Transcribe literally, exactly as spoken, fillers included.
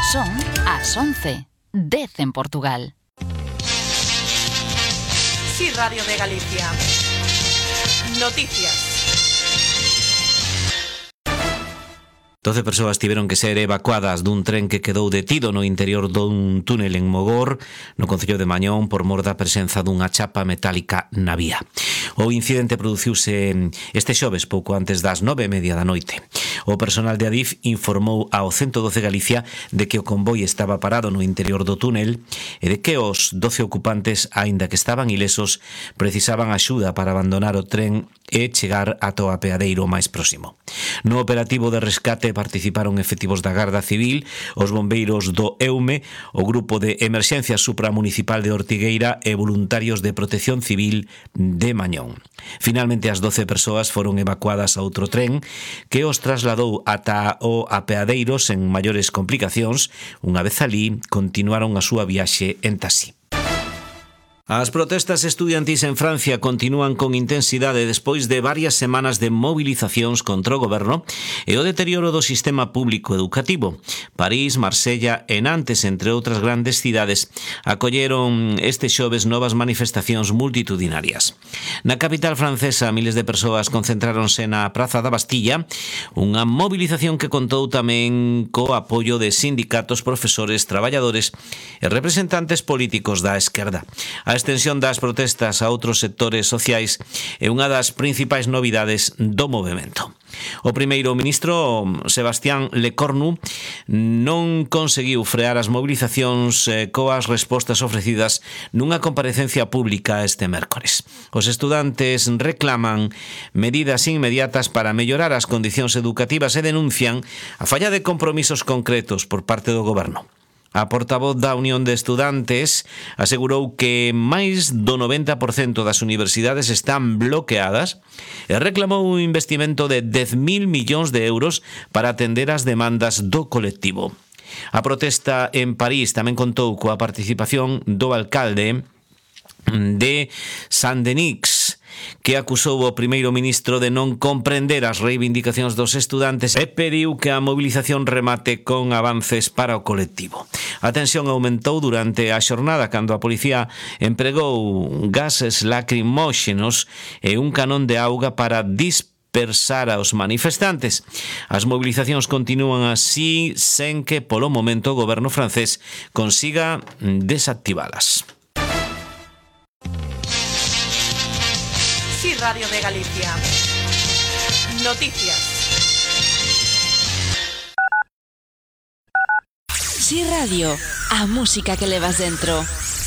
Son as once, dez en Portugal. Sí, Radio de Galicia. Noticias. doce persoas tiveron que ser evacuadas dun tren que quedou detido no interior dun túnel en Mogor, no concello de Mañón, por mor da presenza dunha chapa metálica na vía. O incidente produciuse este xoves pouco antes das nove e media da noite. O personal de Adif informou ao ciento doce Galicia de que o convoi estaba parado no interior do túnel e de que os doce ocupantes, aínda que estaban ilesos, precisaban axuda para abandonar o tren e chegar ata o apeadeiro máis próximo. No operativo de rescate participaron efectivos da Garda Civil, os bombeiros do EUME, o Grupo de Emerxencia Supramunicipal de Ortigueira e voluntarios de Protección Civil de Mañón. Finalmente, as doce persoas foron evacuadas a outro tren que os trasladou ata o apeadeiro sen maiores complicacións. Unha vez alí, continuaron a súa viaxe en taxi. As protestas estudiantís en Francia continúan con intensidade despois de varias semanas de movilizacións contra o goberno e o deterioro do sistema público educativo. París, Marsella e Nantes, entre outras grandes cidades, acolleron este xoves novas manifestacións multitudinarias. Na capital francesa, miles de persoas concentráronse na Praza da Bastilla, unha movilización que contou tamén co apoio de sindicatos, profesores, traballadores e representantes políticos da esquerda. A extensión das protestas a outros sectores sociais é unha das principais novidades do movemento. O primeiro ministro, Sébastien Lecornu, non conseguiu frear as mobilizacións coas respostas ofrecidas nunha comparecencia pública este mércores. Os estudantes reclaman medidas inmediatas para mellorar as condicións educativas e denuncian a falla de compromisos concretos por parte do goberno. A portavoz da Unión de Estudantes asegurou que máis do noventa por cento das universidades están bloqueadas e reclamou un investimento de dez mil millóns de euros para atender as demandas do colectivo. A protesta en París tamén contou coa participación do alcalde de Saint-Denis, que acusou o primeiro ministro de non comprender as reivindicacións dos estudantes e pediu que a movilización remate con avances para o colectivo. A tensión aumentou durante a xornada cando a policía empregou gases lacrimóxenos e un canón de auga para dispersar aos manifestantes. As movilizacións continúan así sen que polo momento o goberno francés consiga desactivalas. Sí, Radio de Galicia. Noticias. Sí Radio, a música que levas dentro.